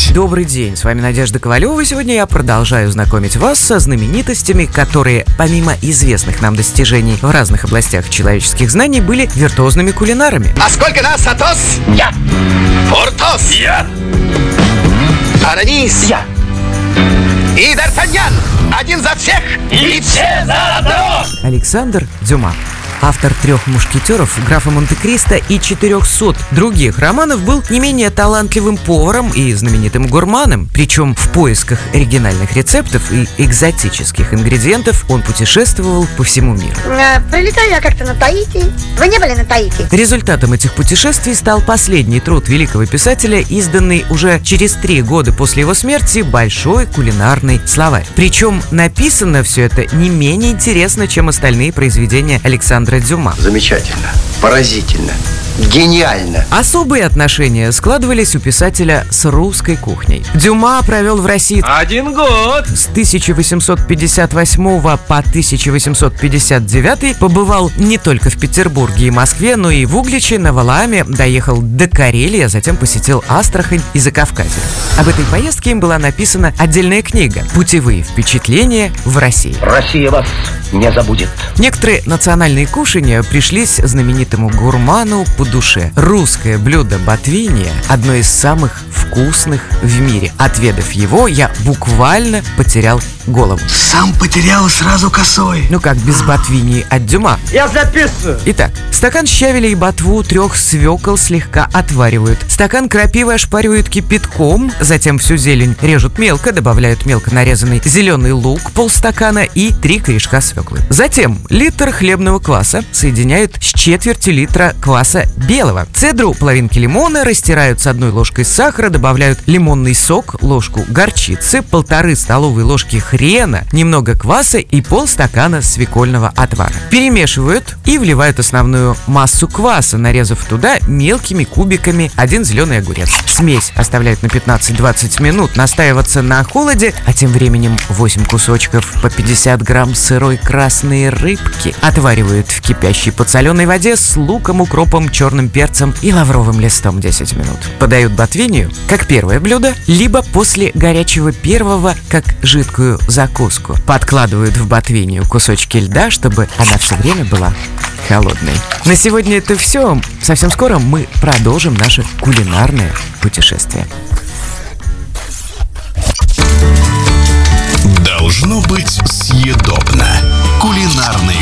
Добрый день, с вами Надежда Ковалева. Сегодня я продолжаю знакомить вас со знаменитостями, которые, помимо известных нам достижений в разных областях человеческих знаний, были виртуозными кулинарами. А сколько нас, Атос? Я. Портос? Я. Арамис? Я. И Д'Артаньян! Один за всех! И все за одного! Александр Дюма. Автор «Трех мушкетеров», «Графа Монте-Кристо» и 400 других романов, был не менее талантливым поваром и знаменитым гурманом. Причем в поисках оригинальных рецептов и экзотических ингредиентов он путешествовал по всему миру. Прилетаю я как-то на Таити. Вы не были на Таити? Результатом этих путешествий стал последний труд великого писателя, изданный уже через 3 года после его смерти, «Большой кулинарный словарь». Причем написано все это не менее интересно, чем остальные произведения Александра Дюма. Замечательно, поразительно, гениально. Особые отношения складывались у писателя с русской кухней. Дюма провел в России 1 год! с 1858 по 1859, побывал не только в Петербурге и Москве, но и в Угличе, на Валааме, доехал до Карелии, а затем посетил Астрахань и Закавказье. Об этой поездке им была написана отдельная книга «Путевые впечатления в России». Россия вас не забудет. Некоторые национальные кушанья пришлись знаменитому гурману по душе. Русское блюдо ботвинья – одно из самых вкусных в мире. Отведав его, я буквально потерял голову. Сам потерял сразу косой. Ну как без ботвиньи от Дюма? Я записываю. Итак, стакан щавеля и ботву 3 свекол слегка отваривают. Стакан крапивы ошпаривают кипятком, затем всю зелень режут мелко, добавляют мелко нарезанный зеленый лук, полстакана и 3 корешка свеклы. Затем литр хлебного кваса соединяют с четвертью литра кваса белого. Цедру половинки лимона растирают с 1 ложкой сахара, добавляют лимонный сок, ложку горчицы, 1,5 столовые ложки хрена, немного кваса и полстакана свекольного отвара. Перемешивают и вливают основную массу кваса, нарезав туда мелкими кубиками 1 зеленый огурец. Смесь оставляют на 15-20 минут настаиваться на холоде, а тем временем 8 кусочков по 50 грамм сырой красной рыбки отваривают в кипящей подсоленой воде с луком, укропом, черным перцем и лавровым листом 10 минут. Подают ботвинью как первое блюдо, либо после горячего первого как жидкую закуску. Подкладывают в ботвинью кусочки льда, чтобы она все время была холодной. На сегодня это все. Совсем скоро мы продолжим наше кулинарное путешествие. Должно быть съедобно. Кулинарный